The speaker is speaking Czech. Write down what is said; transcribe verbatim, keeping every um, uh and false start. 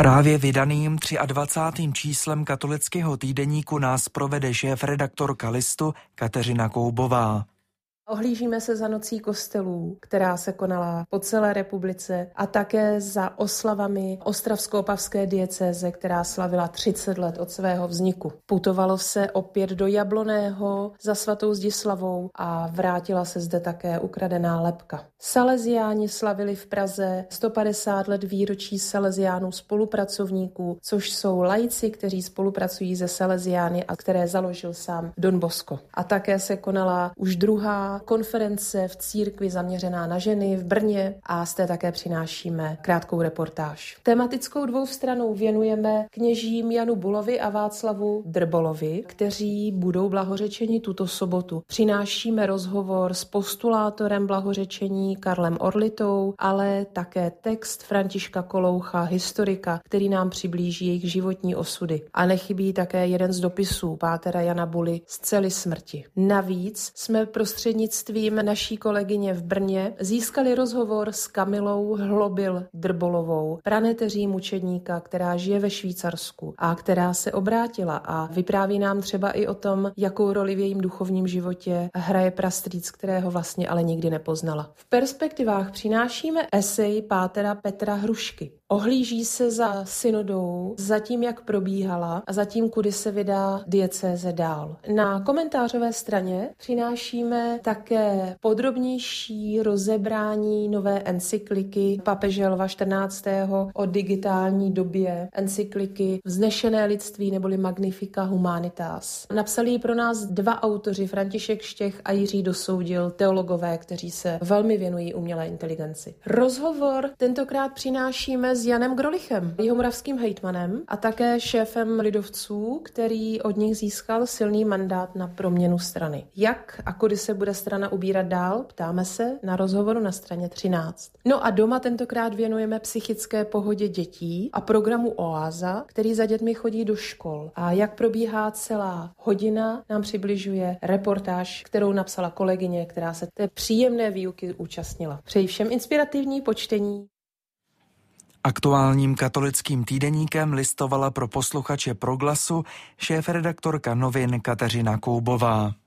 Právě vydaným dvacátým třetím číslem katolického týdeníku nás provede šéfredaktorka Listu Kateřina Koubová. Ohlížíme se za nocí kostelů, která se konala po celé republice, a také za oslavami ostravsko-opavské diecéze, která slavila třicet let od svého vzniku. Putovalo se opět do Jabloného za svatou Zdislavou a vrátila se zde také ukradená lebka. Salesiáni slavili v Praze sto padesát let výročí Salesiánů spolupracovníků, což jsou laici, kteří spolupracují se Salesiány a které založil sám Don Bosco. A také se konala už druhá konference v církvi zaměřená na ženy v Brně a z té také přinášíme krátkou reportáž. Tematickou dvoustranou věnujeme kněžím Janu Bulovi a Václavu Drbolovi, kteří budou blahořečeni tuto sobotu. Přinášíme rozhovor s postulátorem blahořečení Karlem Orlitou, ale také text Františka Koloucha, historika, který nám přiblíží jejich životní osudy. A nechybí také jeden z dopisů pátera Jana Buly z cely smrti. Navíc jsme prostřednictvím naší kolegyně v Brně získali rozhovor s Kamilou Hlobil Drbolovou, praneteří mučedníka, která žije ve Švýcarsku a která se obrátila a vypráví nám třeba i o tom, jakou roli v jejím duchovním životě hraje prastrýc, kterého vlastně ale nikdy nepoznala. V perspektivách přinášíme esej pátera Petra Hrušky. Ohlíží se za synodou, za tím, jak probíhala a za tím, kudy se vydá diecéze dál. Na komentářové straně přinášíme také podrobnější rozebrání nové encykliky papeže Lva čtrnáctého o digitální době, encykliky Vznešené lidství neboli Magnifica Humanitas. Napsali ji pro nás dva autoři, František Štěch a Jiří Dosoudil, teologové, kteří se velmi věnují umělé inteligenci. Rozhovor tentokrát přinášíme s Janem Grolichem, jihomoravským hejtmanem a také šéfem lidovců, který od nich získal silný mandát na proměnu strany. Jak a kudy se bude strana ubírat dál, ptáme se na rozhovoru na straně třináct. No a doma tentokrát věnujeme psychické pohodě dětí a programu Oáza, který za dětmi chodí do škol. A jak probíhá celá hodina, nám přibližuje reportáž, kterou napsala kolegyně, která se té příjemné výuky účastnila. Přeji všem inspirativní počtení. Aktuálním katolickým týdeníkem listovala pro posluchače Proglasu šéfredaktorka novin Kateřina Koubová.